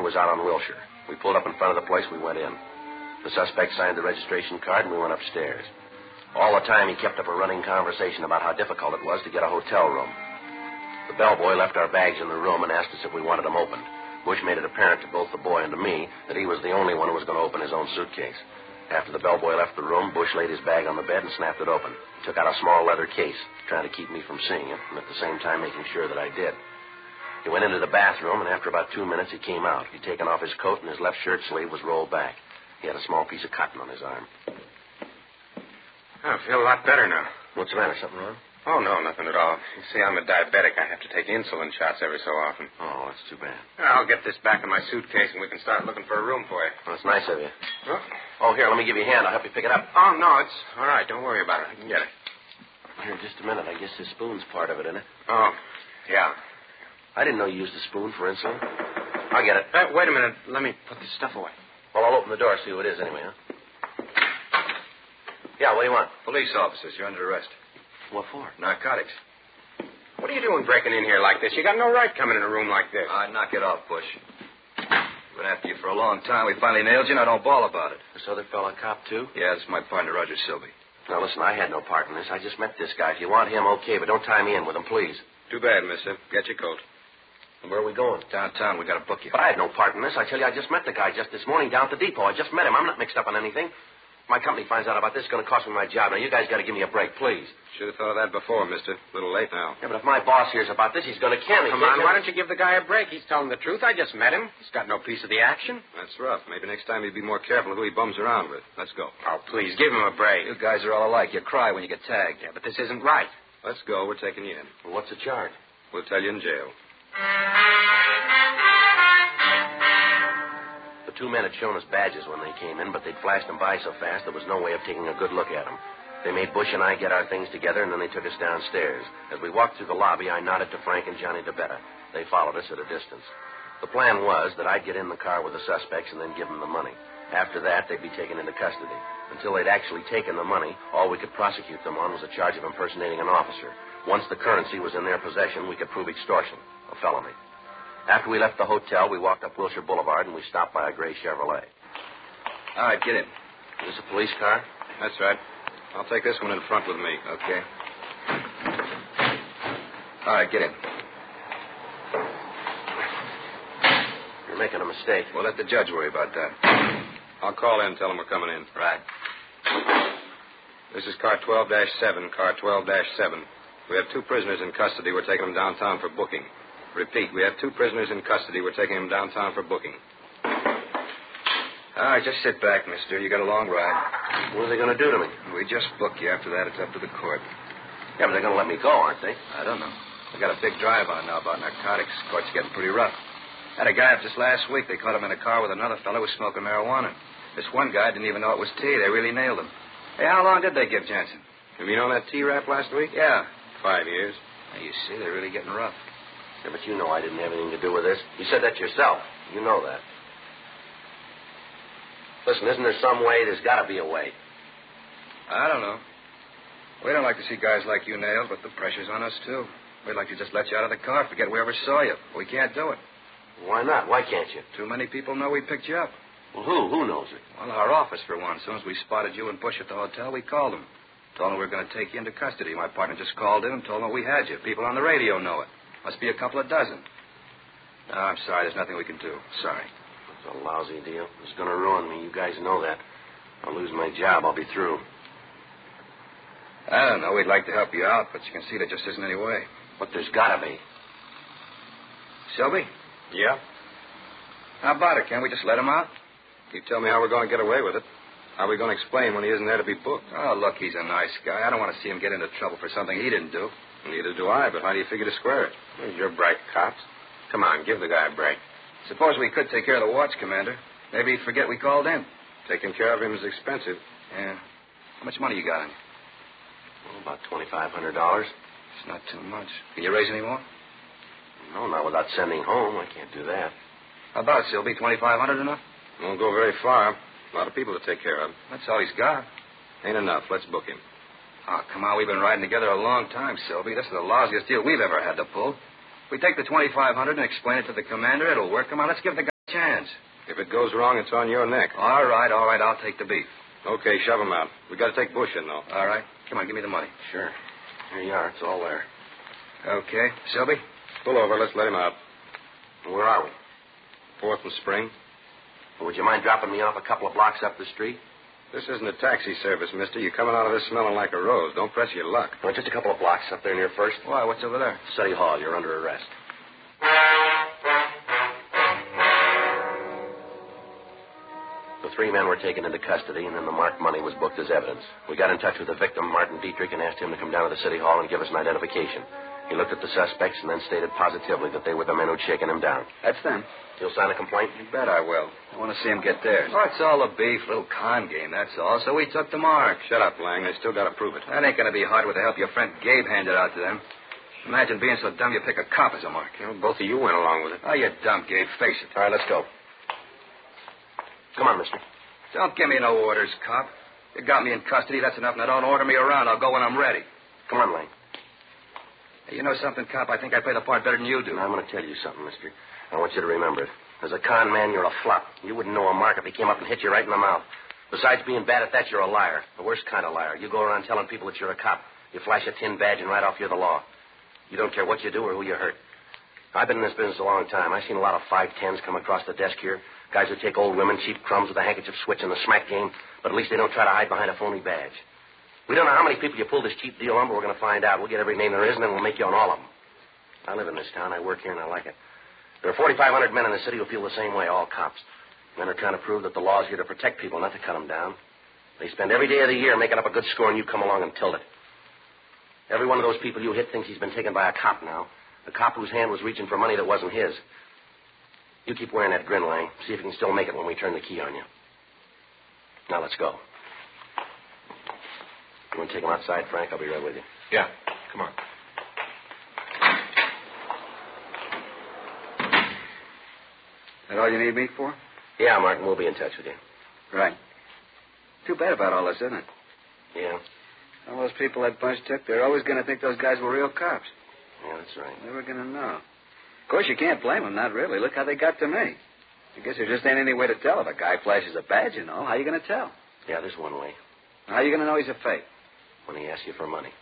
was out on Wilshire. We pulled up in front of the place. We went in. The suspect signed the registration card, and we went upstairs. All the time, he kept up a running conversation about how difficult it was to get a hotel room. The bellboy left our bags in the room and asked us if we wanted them opened. Bush made it apparent to both the boy and to me that he was the only one who was going to open his own suitcase. After the bellboy left the room, Bush laid his bag on the bed and snapped it open. He took out a small leather case, trying to keep me from seeing it, and at the same time making sure that I did. He went into the bathroom, and after about 2 minutes, he came out. He'd taken off his coat, and his left shirt sleeve was rolled back. He had a small piece of cotton on his arm. I feel a lot better now. What's the matter? Something wrong? Oh, no, nothing at all. You see, I'm a diabetic. I have to take insulin shots every so often. Oh, that's too bad. I'll get this back in my suitcase, and we can start looking for a room for you. Well, that's nice of you. Huh? Oh, here, let me give you a hand. I'll help you pick it up. Oh, no, it's all right. Don't worry about it. I can get it. Here, just a minute. I guess this spoon's part of it, isn't it? Oh, yeah. I didn't know you used a spoon for insulin. I'll get it. Wait a minute. Let me put this stuff away. Well, I'll open the door, see who it is anyway, huh? Yeah, what do you want? Police officers, you're under arrest. What for? Narcotics. What are you doing breaking in here like this? You got no right coming in a room like this. Knock it off, Bush. Been after you for a long time. We finally nailed you, and I don't bawl about it. This other fella a cop, too? Yeah, this is my partner, Roger Silby. Now, listen, I had no part in this. I just met this guy. If you want him, okay, but don't tie me in with him, please. Too bad, mister. Get your coat. Where are we going? Downtown. We got to book you. But I had no part in this. I tell you, I just met the guy just this morning down at the depot. I just met him. I'm not mixed up on anything. If my company finds out about this, it's going to cost me my job. Now, you guys got to give me a break, please. Should have thought of that before, mister. A little late now. Yeah, but if my boss hears about this, he's going to kill me. Come on, why don't you give the guy a break? He's telling the truth. I just met him. He's got no piece of the action. That's rough. Maybe next time he'd be more careful who he bums around with. Let's go. Oh, please, give him a break. You guys are all alike. You cry when you get tagged. Yeah, but this isn't right. Let's go. We're taking you in. Well, what's the charge? We'll tell you in jail. The two men had shown us badges when they came in, but they'd flashed them by so fast there was no way of taking a good look at them. They made Bush and I get our things together, and then they took us downstairs. As we walked through the lobby, I nodded to Frank and Johnny DeBetta. They followed us at a distance. The plan was that I'd get in the car with the suspects and then give them the money. After that, they'd be taken into custody. Until they'd actually taken the money, all we could prosecute them on was a charge of impersonating an officer. Once the currency was in their possession, we could prove extortion, a felony. After we left the hotel, we walked up Wilshire Boulevard, and we stopped by a gray Chevrolet. All right, get in. Is this a police car? That's right. I'll take this one in front with me. Okay. All right, get in. You're making a mistake. We'll let the judge worry about that. I'll call in and tell him we're coming in. Right. This is car 12-7, car 12-7. We have 2 prisoners in custody. We're taking them downtown for booking. Repeat, we have 2 prisoners in custody. We're taking them downtown for booking. All right, just sit back, mister. You got a long ride. What are they going to do to me? We just book you. After that, it's up to the court. Yeah, but they're going to let me go, aren't they? I don't know. We got a big drive on now about narcotics. Court's getting pretty rough. Had a guy up just last week. They caught him in a car with another fellow who was smoking marijuana. This one guy didn't even know it was tea. They really nailed him. Hey, how long did they give Jensen? Have you known that T-Rap last week? Yeah. 5 years. Now, you see, they're really getting rough. Yeah, but you know I didn't have anything to do with this. You said that yourself. You know that. Listen, isn't there some way? There's got to be a way. I don't know. We don't like to see guys like you nailed, but the pressure's on us, too. We'd like to just let you out of the car, forget we ever saw you. We can't do it. Why not? Why can't you? Too many people know we picked you up. Well, who? Who knows it? Well, our office, for one. As soon as we spotted you and Bush at the hotel, we called them. Told them we were going to take you into custody. My partner just called in and told them we had you. People on the radio know it. Must be a couple of dozen. No, I'm sorry. There's nothing we can do. Sorry. It's a lousy deal. It's going to ruin me. You guys know that. I'll lose my job. I'll be through. I don't know. We'd like to help you out, but you can see there just isn't any way. But there's got to be. Silby? Yeah? How about it? Can't we just let him out? You tell me how we're going to get away with it. How are we going to explain when he isn't there to be booked? Oh, look, he's a nice guy. I don't want to see him get into trouble for something he didn't do. Neither do I, but how do you figure to square it? Well, you're bright cops. Come on, give the guy a break. Suppose we could take care of the watch, Commander. Maybe he'd forget we called in. Taking care of him is expensive. Yeah. How much money you got on you? Well, about $2,500. It's not too much. Can you raise any more? No, not without sending home. I can't do that. How about it, Silby? $2,500 enough? Won't go very far. A lot of people to take care of. That's all he's got. Ain't enough. Let's book him. Oh, come on. We've been riding together a long time, Silby. This is the lousiest deal we've ever had to pull. If we take the $2,500 and explain it to the commander, it'll work. Come on, let's give the guy chance. If it goes wrong, it's on your neck. All right. I'll take the beef. Okay, shove him out. We got to take Bush in, though. All right. Come on, give me the money. Sure. Here you are. It's all there. Okay. Sylvie? Pull over. Let's let him out. Where are we? 4th and Spring. Well, would you mind dropping me off a couple of blocks up the street? This isn't a taxi service, mister. You're coming out of this smelling like a rose. Don't press your luck. Well, just a couple of blocks up there near First. Why, what's over there? City Hall. You're under arrest. The 3 men were taken into custody, and then the marked money was booked as evidence. We got in touch with the victim, Martin Dietrich, and asked him to come down to the City Hall and give us an identification. He looked at the suspects and then stated positively that they were the men who'd shaken him down. That's them. You'll sign a complaint? You bet I will. I want to see him get theirs. Oh, it's all a beef, little con game, that's all. So we took the mark. Shut up, Lang. They still got to prove it. That ain't going to be hard with the help your friend Gabe handed out to them. Imagine being so dumb you pick a cop as a mark. You know, both of you went along with it. Oh, you're dumb, Gabe. Face it. All right, let's go. Come on, mister. Don't give me no orders, cop. You got me in custody, that's enough. Now don't order me around. I'll go when I'm ready. Come on, Lang. Hey, you know something, cop? I think I play the part better than you do. Now, I'm going to tell you something, mister. I want you to remember it. As a con man, you're a flop. You wouldn't know a mark if he came up and hit you right in the mouth. Besides being bad at that, you're a liar. The worst kind of liar. You go around telling people that you're a cop. You flash a tin badge and right off you're the law. You don't care what you do or who you hurt. I've been in this business a long time. I've seen a lot of 5'10s come across the desk here. Guys who take old women, cheap crumbs with a handkerchief switch in the smack game, but at least they don't try to hide behind a phony badge. We don't know how many people you pull this cheap deal on, but we're going to find out. We'll get every name there is, and then we'll make you on all of them. I live in this town. I work here, and I like it. There are 4,500 men in the city who feel the same way, all cops. Men are trying to prove that the law is here to protect people, not to cut them down. They spend every day of the year making up a good score, and you come along and tilt it. Every one of those people you hit thinks he's been taken by a cop now. A cop whose hand was reaching for money that wasn't his. You keep wearing that grin, Lang. See if you can still make it when we turn the key on you. Now, let's go. You want to take him outside, Frank? I'll be right with you. Yeah. Come on. That all you need me for? Yeah, Martin, we'll be in touch with you. Right. Too bad about all this, isn't it? Yeah? All those people that Bunch took, they're always going to think those guys were real cops. Yeah, that's right. Never going to know. Of course, you can't blame them, not really. Look how they got to me. I guess there just ain't any way to tell if a guy flashes a badge, you know. How you going to tell? Yeah, there's one way. How you going to know he's a fake? When he asks you for money.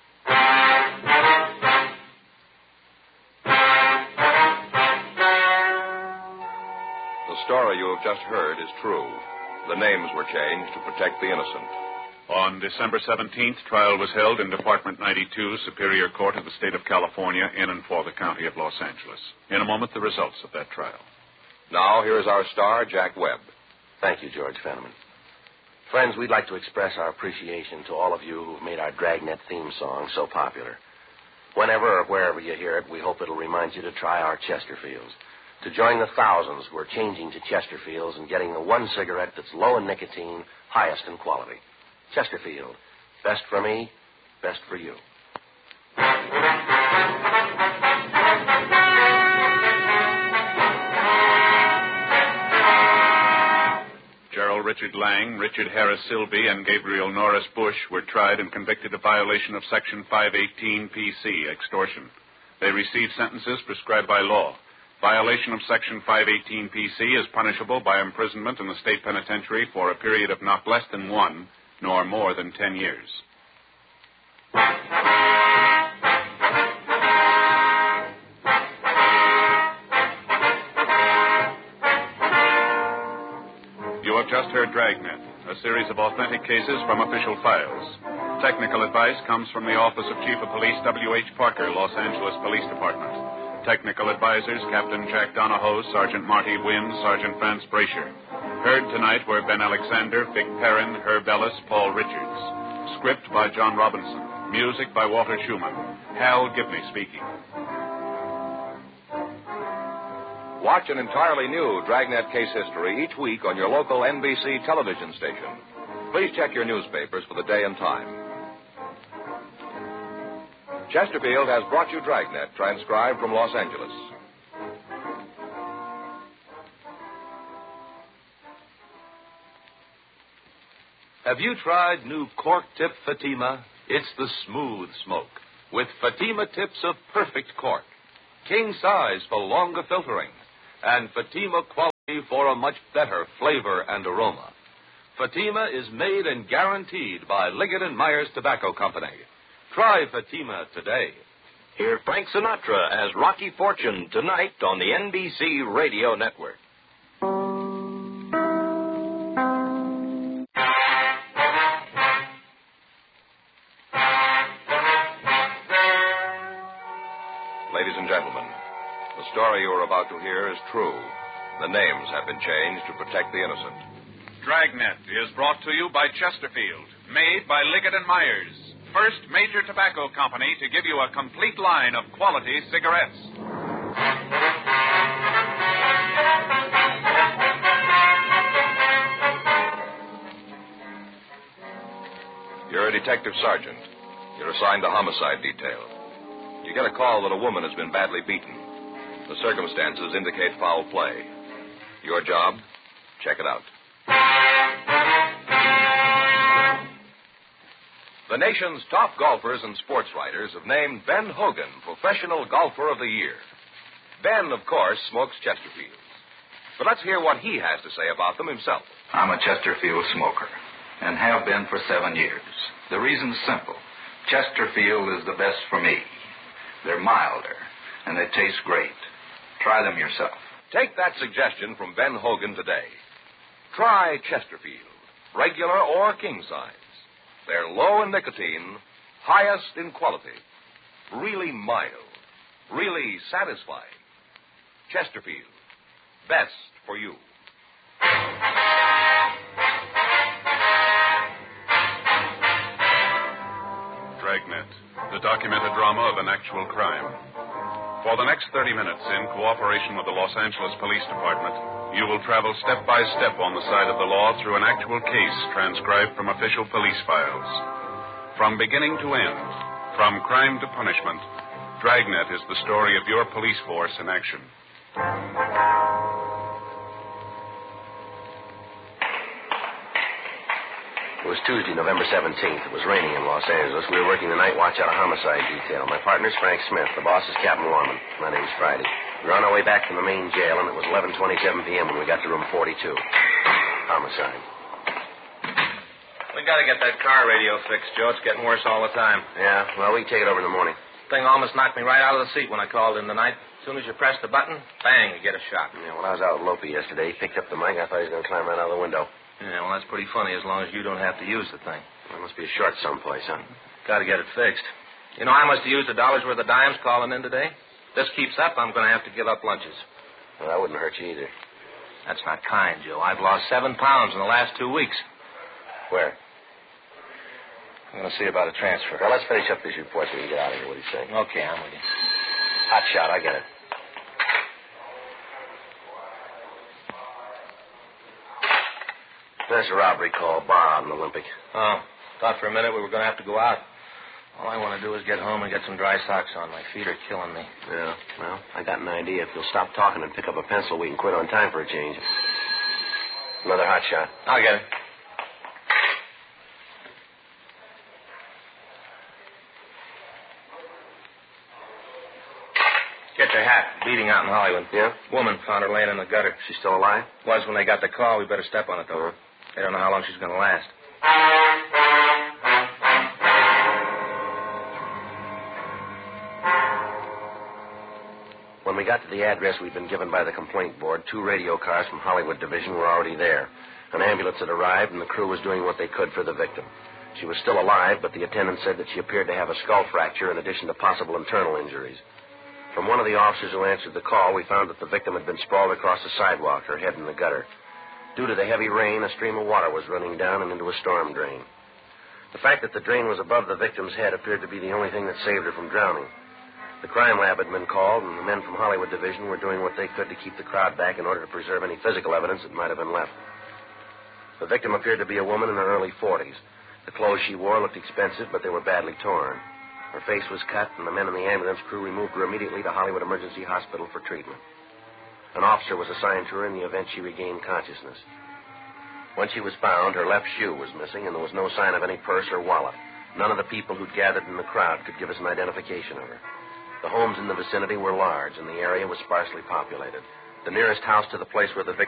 The story you have just heard is true. The names were changed to protect the innocent. On December 17th, trial was held in Department 92, Superior Court of the State of California, in and for the County of Los Angeles. In a moment, the results of that trial. Now, here is our star, Jack Webb. Thank you, George Fenneman. Friends, we'd like to express our appreciation to all of you who've made our Dragnet theme song so popular. Whenever or wherever you hear it, we hope it'll remind you to try our Chesterfields. To join the thousands who are changing to Chesterfields and getting the one cigarette that's low in nicotine, highest in quality. Chesterfield. Best for me, best for you. Gerald Richard Lang, Richard Harris Silby, and Gabriel Norris Bush were tried and convicted of violation of Section 518 PC, extortion. They received sentences prescribed by law. Violation of Section 518 PC is punishable by imprisonment in the state penitentiary for a period of not less than 1 nor more than 10 years. You have just heard Dragnet, a series of authentic cases from official files. Technical advice comes from the Office of Chief of Police W.H. Parker, Los Angeles Police Department. Technical advisors, Captain Jack Donahoe, Sergeant Marty Wynn, Sergeant France Brasher. Heard tonight were Ben Alexander, Vic Perrin, Herb Ellis, Paul Richards. Script by John Robinson. Music by Walter Schumann. Hal Gibney speaking. Watch an entirely new Dragnet case history each week on your local NBC television station. Please check your newspapers for the day and time. Chesterfield has brought you Dragnet, transcribed from Los Angeles. Have you tried new Cork Tip Fatima? It's the smooth smoke, with Fatima tips of perfect cork, king size for longer filtering, and Fatima quality. for a much better flavor and aroma. Fatima is made and guaranteed by Liggett & Myers Tobacco Company. Try Fatima today. Hear Frank Sinatra as Rocky Fortune tonight on the NBC Radio Network. Ladies and gentlemen, the story you are about to hear is true. The names have been changed to protect the innocent. Dragnet is brought to you by Chesterfield, made by Liggett & Myers, first major tobacco company to give you a complete line of quality cigarettes. You're a detective sergeant. You're assigned to homicide detail. You get a call that a woman has been badly beaten. The circumstances indicate foul play. Your job? Check it out. The nation's top golfers and sports writers have named Ben Hogan Professional Golfer of the Year. Ben, of course, smokes Chesterfields. But let's hear what he has to say about them himself. I'm a Chesterfield smoker and have been for 7 years. The reason's simple. Chesterfield is the best for me. They're milder, and they taste great. Try them yourself. Take that suggestion from Ben Hogan today. Try Chesterfield, regular or king size. They're low in nicotine, highest in quality, really mild, really satisfying. Chesterfield, best for you. Dragnet, the documented drama of an actual crime. For the next 30 minutes, in cooperation with the Los Angeles Police Department, you will travel step by step on the side of the law through an actual case transcribed from official police files. From beginning to end, from crime to punishment, Dragnet is the story of your police force in action. It was Tuesday, November 17th. It was raining in Los Angeles. We were working the night watch out of homicide detail. My partner's Frank Smith. The boss is Captain Warman. My name's Friday. We were on our way back from the main jail, and it was 11:27 p.m. when we got to room 42. Homicide. We got to get that car radio fixed, Joe. It's getting worse all the time. Yeah, well, we can take it over in the morning. Thing almost knocked me right out of the seat when I called in tonight. As soon as you press the button, bang, you get a shot. Yeah, when I was out with Lopi yesterday, he picked up the mic. I thought he was going to climb right out of the window. Yeah, well, that's pretty funny as long as you don't have to use the thing. There must be a short someplace, huh? Got to get it fixed. You know, I must have used $1 worth of dimes calling in today. If this keeps up, I'm going to have to give up lunches. Well, that wouldn't hurt you either. That's not kind, Joe. I've lost 7 pounds in the last 2 weeks. Where? I'm going to see about a transfer. Well, let's finish up this report so we can get out of here. What do you say? Okay, I'm with you. Hot shot, I get it. There's a robbery call, bar out in Olympic. Oh, thought for a minute we were going to have to go out. All I want to do is get home and get some dry socks on. My feet are killing me. Yeah, well, I got an idea. If you'll stop talking and pick up a pencil, we can quit on time for a change. Another hot shot. I'll get it. Get your hat. Beating out in Hollywood. Yeah? Woman found her laying in the gutter. She's still alive? Was when they got the call. We better step on it, though. They don't know how long she's going to last. When we got to the address we'd been given by the complaint board, 2 radio cars from Hollywood Division were already there. An ambulance had arrived, and the crew was doing what they could for the victim. She was still alive, but the attendant said that she appeared to have a skull fracture in addition to possible internal injuries. From one of the officers who answered the call, we found that the victim had been sprawled across the sidewalk, her head in the gutter. Due to the heavy rain, a stream of water was running down and into a storm drain. The fact that the drain was above the victim's head appeared to be the only thing that saved her from drowning. The crime lab had been called, and the men from Hollywood Division were doing what they could to keep the crowd back in order to preserve any physical evidence that might have been left. The victim appeared to be a woman in her early 40s. The clothes she wore looked expensive, but they were badly torn. Her face was cut, and the men in the ambulance crew removed her immediately to Hollywood Emergency Hospital for treatment. An officer was assigned to her in the event she regained consciousness. When she was found, her left shoe was missing, and there was no sign of any purse or wallet. None of the people who'd gathered in the crowd could give us an identification of her. The homes in the vicinity were large, and the area was sparsely populated. The nearest house to the place where the victim